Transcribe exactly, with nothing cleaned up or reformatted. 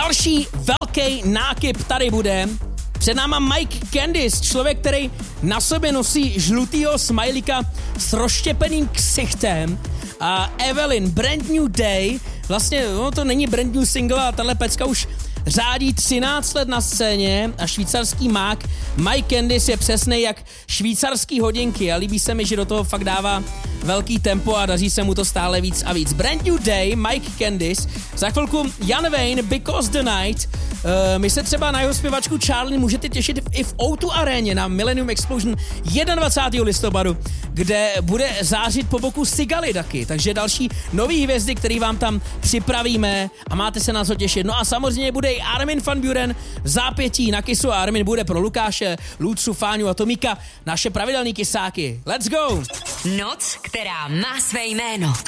Další velký nákyp tady bude. Před náma Mike Candice, člověk, který na sobě nosí žlutýho smajlíka s rozštěpeným ksichtem. A Evelyn, Brand New Day, vlastně no, to není brand new single, a tahle pecka už řádí třináct let na scéně a švýcarský mák Mike Candice je přesnej jak švýcarský hodinky a líbí se mi, že do toho fakt dává velký tempo a daří se mu to stále víc a víc. Brand New Day, Mike Candice, za chvilku Jan Wayne, Because the Night. Uh, my se třeba na jeho zpěvačku Charlie můžete těšit i v ó dva aréně na Millennium Explosion dvacátého prvního listopadu, kde bude zářit po boku Sigaly taky, takže další nový hvězdy, který vám tam připravíme a máte se na co těšit. No a samozřejmě bude i Armin van Buuren v zápětí na Kissu a Armin bude pro Lukáše, Lucu, Fáňu a Tomíka naše pravidelný kysáky. Let's go! Noc, která má své jméno.